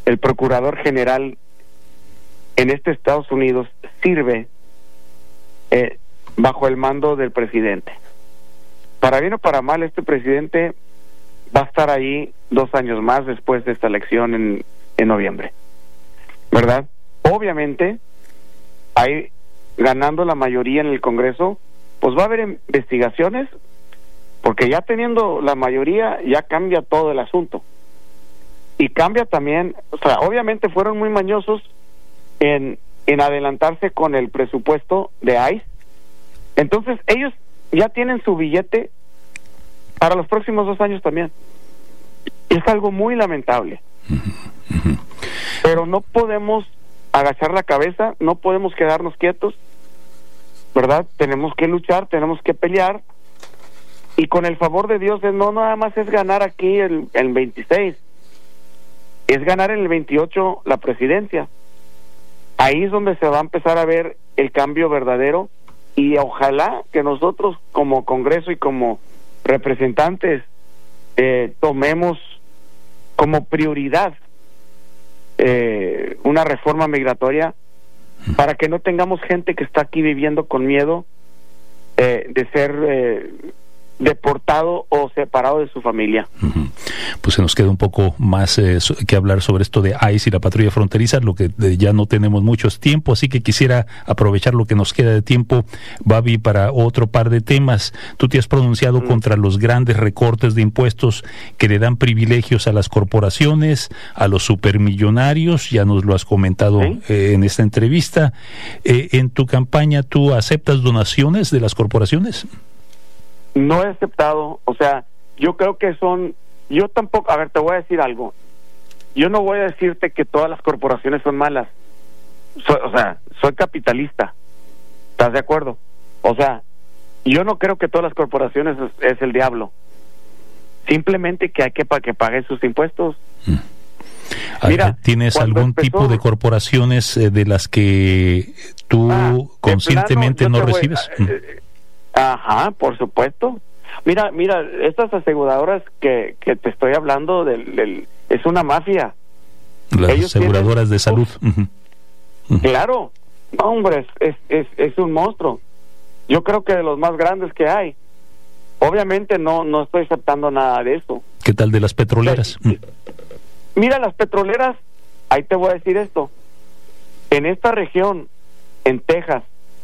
el procurador general en Estados Unidos sirve bajo el mando del presidente. Para bien o para mal, este presidente va a estar ahí 2 años más después de esta elección en noviembre, ¿verdad? Obviamente, ahí ganando la mayoría en el Congreso, pues va a haber investigaciones, porque ya teniendo la mayoría ya cambia todo el asunto. Y cambia también, o sea, obviamente fueron muy mañosos en adelantarse con el presupuesto de ICE. Entonces ellos ya tienen su billete para los próximos 2 años también. Es algo muy lamentable. Pero no podemos agachar la cabeza, no podemos quedarnos quietos, ¿verdad? Tenemos que luchar, tenemos que pelear, y con el favor de Dios, no nada más es ganar aquí el 26, es ganar en el 28 la presidencia. Ahí es donde se va a empezar a ver el cambio verdadero, y ojalá que nosotros como Congreso y como representantes tomemos como prioridad una reforma migratoria para que no tengamos gente que está aquí viviendo con miedo de ser deportado o separado de su familia. Pues se nos queda un poco más que hablar sobre esto de ICE y la patrulla fronteriza, lo que ya no tenemos mucho tiempo, así que quisiera aprovechar lo que nos queda de tiempo, Bobby, para otro par de temas. Tú te has pronunciado contra los grandes recortes de impuestos que le dan privilegios a las corporaciones, a los supermillonarios, ya nos lo has comentado en esta entrevista. En tu campaña, ¿tú aceptas donaciones de las corporaciones? No he aceptado, o sea, yo creo que yo tampoco, a ver, te voy a decir algo, yo no voy a decirte que todas las corporaciones son malas, soy capitalista, ¿estás de acuerdo? O sea, yo no creo que todas las corporaciones es el diablo, simplemente que hay que pague sus impuestos. Mira, ¿tienes algún tipo de corporaciones de las que tú conscientemente no recibes? Ajá, por supuesto. Mira, estas aseguradoras que te estoy hablando es una mafia. Las ellos aseguradoras de salud. Claro, no, hombre, es un monstruo. Yo creo que de los más grandes que hay. Obviamente no estoy aceptando nada de eso. ¿Qué tal de las petroleras? Mira, las petroleras, ahí te voy a decir esto. En esta región, en Texas,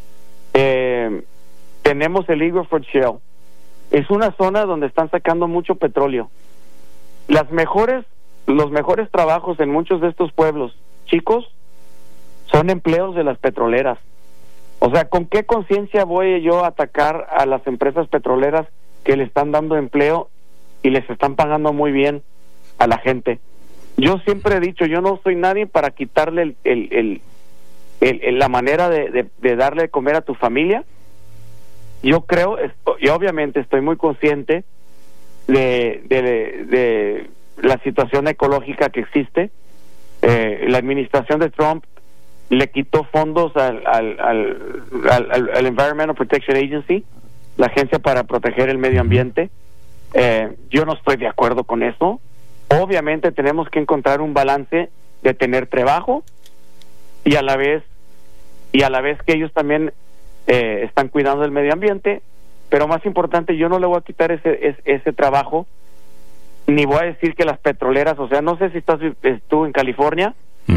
tenemos el Eagle Ford Shale. Es una zona donde están sacando mucho petróleo. Los mejores trabajos en muchos de estos pueblos chicos son empleos de las petroleras. O sea, ¿con qué conciencia voy yo a atacar a las empresas petroleras que le están dando empleo y les están pagando muy bien a la gente? Yo siempre he dicho, yo no soy nadie para quitarle la manera de darle de comer a tu familia. Yo creo, y obviamente estoy muy consciente de la situación ecológica que existe. La administración de Trump le quitó fondos al Environmental Protection Agency, la agencia para proteger el medio ambiente. Yo no estoy de acuerdo con eso. Obviamente tenemos que encontrar un balance de tener trabajo y a la vez que ellos también están cuidando del medio ambiente, pero más importante, yo no le voy a quitar ese trabajo, ni voy a decir que las petroleras, o sea, no sé si estás tú en California,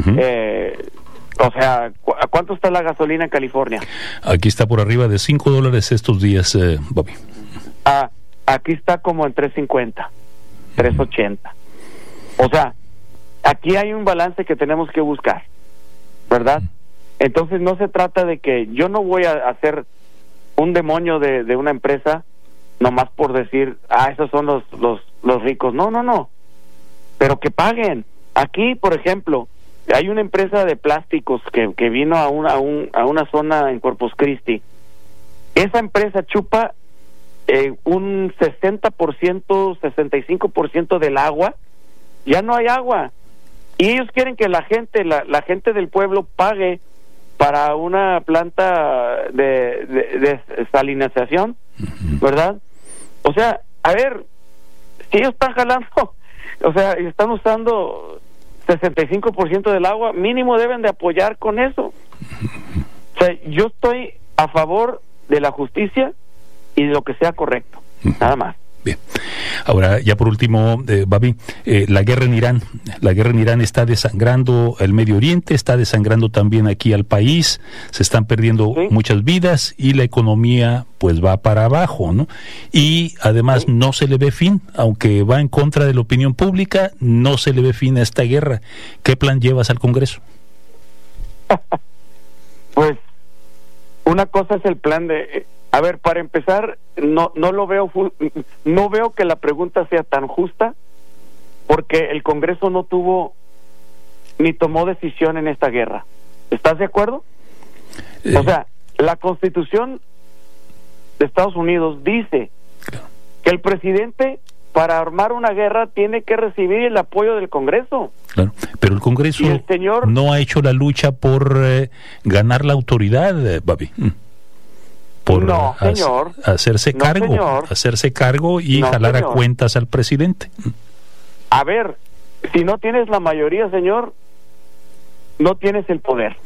o sea, ¿a cuánto está la gasolina en California? Aquí está por arriba de $5 estos días, Bobby. Aquí está como en 3.50, 3.80. O sea, aquí hay un balance que tenemos que buscar, ¿verdad? Entonces no se trata de que yo no voy a hacer un demonio de una empresa nomás por decir, esos son los ricos. No. Pero que paguen. Aquí, por ejemplo, hay una empresa de plásticos que vino a una zona en Corpus Christi. Esa empresa chupa un 60%, 65% del agua. Ya no hay agua. Y ellos quieren que la gente del pueblo pague para una planta de salinización, ¿verdad? O sea, a ver, si ellos están jalando, o sea, están usando 65% del agua, mínimo deben de apoyar con eso. O sea, yo estoy a favor de la justicia y de lo que sea correcto, nada más. Bien. Ahora, ya por último, Babi, la guerra en Irán está desangrando el Medio Oriente, está desangrando también aquí al país, se están perdiendo muchas vidas y la economía pues va para abajo, ¿no? Y además no se le ve fin, aunque va en contra de la opinión pública, no se le ve fin a esta guerra. ¿Qué plan llevas al Congreso? Pues una cosa es el plan de... A ver, para empezar, no veo que la pregunta sea tan justa, porque el Congreso no tuvo ni tomó decisión en esta guerra. ¿Estás de acuerdo? O sea, la Constitución de Estados Unidos dice que el presidente, para armar una guerra, tiene que recibir el apoyo del Congreso. Claro, pero el Congreso no ha hecho la lucha por ganar la autoridad, Babi. Por hacerse cargo y jalar a cuentas al presidente. A ver, si no tienes la mayoría, señor, no tienes el poder.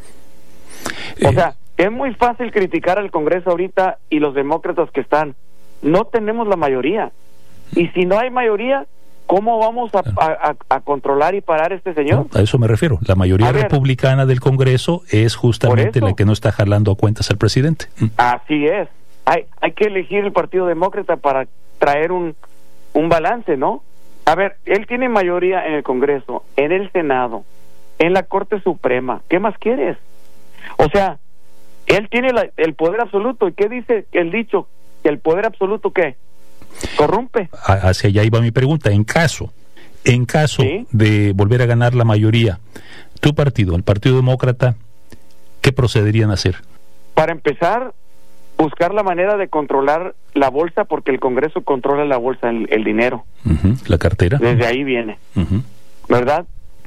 O sea, es muy fácil criticar al Congreso ahorita y los demócratas que están. No tenemos la mayoría. Y si no hay mayoría, ¿cómo vamos a controlar y parar a este señor? A eso me refiero. La mayoría republicana del Congreso es justamente la que no está jalando a cuentas al presidente. Así es. Hay que elegir el Partido Demócrata para traer un balance, ¿no? A ver, él tiene mayoría en el Congreso, en el Senado, en la Corte Suprema. ¿Qué más quieres? O sea, él tiene el poder absoluto. ¿Y qué dice el dicho? ¿Que el poder absoluto qué? Corrompe. Hacia allá iba mi pregunta. En caso de volver a ganar la mayoría, tu partido, el Partido Demócrata, ¿qué procederían a hacer? Para empezar, buscar la manera de controlar la bolsa, porque el Congreso controla la bolsa, el dinero. La cartera. Desde ahí viene. ¿Verdad?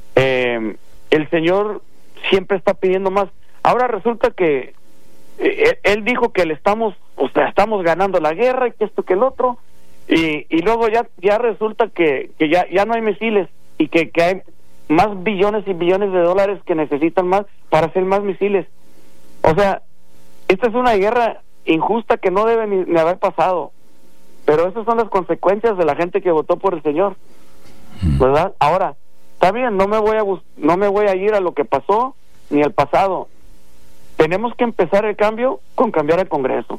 El señor siempre está pidiendo más. Ahora resulta que él dijo que estamos ganando la guerra y que esto que el otro. Y luego ya resulta que ya no hay misiles y que hay más billones y billones de dólares que necesitan más para hacer más misiles. O sea, esta es una guerra injusta que no debe ni haber pasado, pero esas son las consecuencias de la gente que votó por el señor, ¿verdad? Ahora, está bien, no me voy a ir a lo que pasó ni al pasado. Tenemos que empezar el cambio con cambiar el Congreso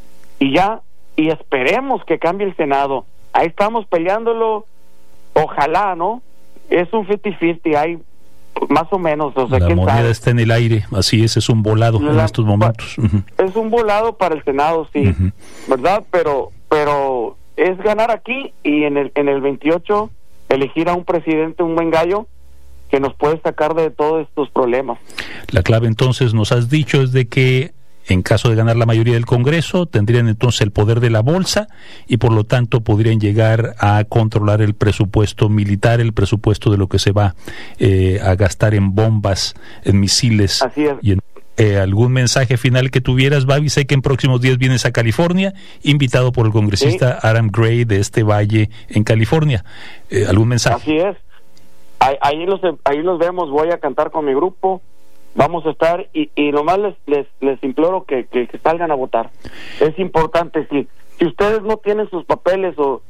y esperemos que cambie el Senado. Ahí estamos peleándolo, ojalá, ¿no? Es un 50-50, hay más o menos. O sea, la moneda está en el aire, así es un volado en estos momentos. Es un volado para el Senado, sí, ¿verdad? Pero es ganar aquí y en el 28 elegir a un presidente, un buen gallo, que nos puede sacar de todos estos problemas. La clave entonces, nos has dicho, es de que en caso de ganar la mayoría del Congreso, tendrían entonces el poder de la bolsa y por lo tanto podrían llegar a controlar el presupuesto militar, el presupuesto de lo que se va a gastar en bombas, en misiles. Así es. Y ¿algún mensaje final que tuvieras, Babi? Sé que en próximos días vienes a California, invitado por el congresista Adam Gray de este valle en California. ¿Algún mensaje? Así es. Ahí los vemos, voy a cantar con mi grupo. Vamos a estar y nomás les imploro que salgan a votar. Es importante. Si ustedes no tienen sus papeles o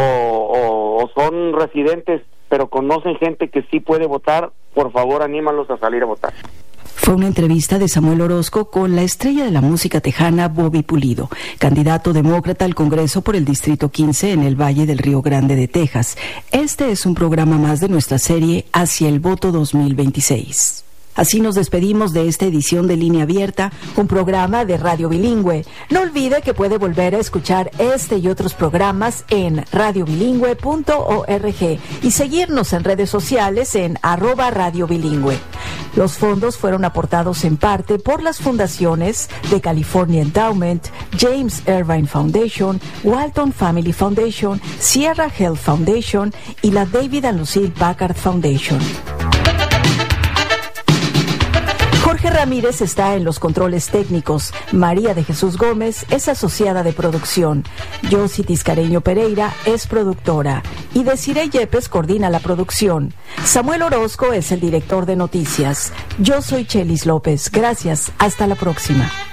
son residentes pero conocen gente que sí puede votar, por favor anímalos a salir a votar. Fue una entrevista de Samuel Orozco con la estrella de la música tejana Bobby Pulido, candidato demócrata al Congreso por el Distrito 15 en el Valle del Río Grande de Texas. Este es un programa más de nuestra serie Hacia el Voto 2026. Así nos despedimos de esta edición de Línea Abierta, un programa de Radio Bilingüe. No olvide que puede volver a escuchar este y otros programas en radiobilingüe.org y seguirnos en redes sociales en @radiobilingüe. Los fondos fueron aportados en parte por las fundaciones de California Endowment, James Irvine Foundation, Walton Family Foundation, Sierra Health Foundation y la David and Lucille Packard Foundation. Jorge Ramírez está en los controles técnicos. María de Jesús Gómez es asociada de producción. Yossi Tiscareño Pereira es productora. Y Desiree Yepes coordina la producción. Samuel Orozco es el director de noticias. Yo soy Chelis López. Gracias. Hasta la próxima.